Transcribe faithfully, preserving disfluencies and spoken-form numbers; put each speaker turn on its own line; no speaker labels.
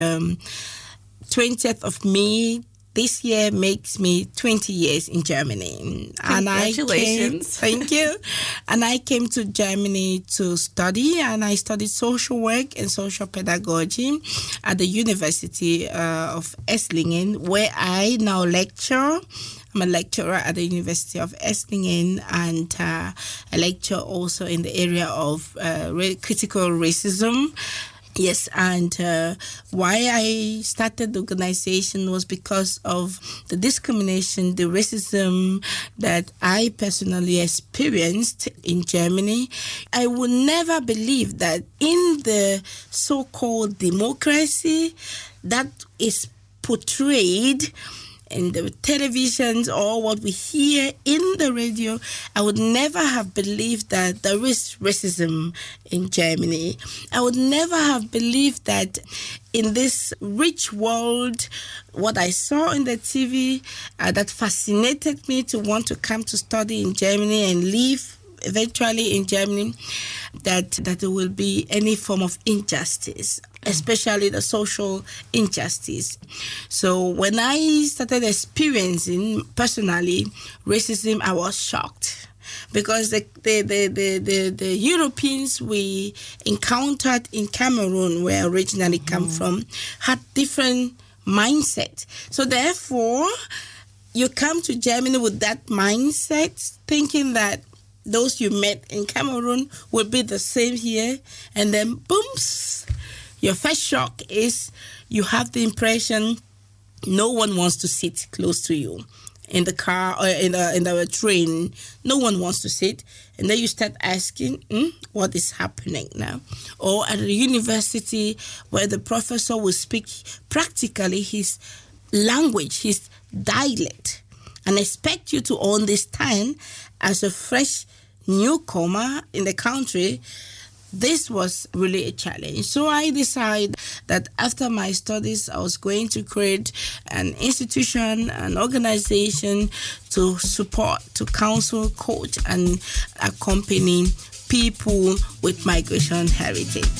Um, twentieth of May this year makes me twenty years in Germany.
Congratulations.
And I came, thank you. And I came to Germany to study, and I studied social work and social pedagogy at the University uh, of Esslingen, where I now lecture. I'm a lecturer at the University of Esslingen, and uh, I lecture also in the area of uh, critical racism. Yes, and uh, why I started the organization was because of the discrimination, the racism that I personally experienced in Germany. I would never believe that in the so-called democracy that is portrayed in the televisions or what we hear in the radio, I would never have believed that there is racism in Germany. I would never have believed that in this rich world, what I saw in the T V uh, that fascinated me to want to come to study in Germany and live eventually in Germany, that, that there will be any form of injustice, especially the social injustice. So when I started experiencing personally racism, I was shocked. Because the the, the, the, the the Europeans we encountered in Cameroon, where I originally come mm. from, had different mindset. So therefore, you come to Germany with that mindset, thinking that those you met in Cameroon will be the same here, and then booms. Your first shock is you have the impression no one wants to sit close to you in the car or in the, in the train. No one wants to sit. And then you start asking, hmm, what is happening now? Or at the university where the professor will speak practically his language, his dialect, and expect you to understand as a fresh newcomer in the country. This was really a challenge. So I decided that after my studies, I was going to create an institution, an organization to support, to counsel, coach, and accompany people with migration heritage.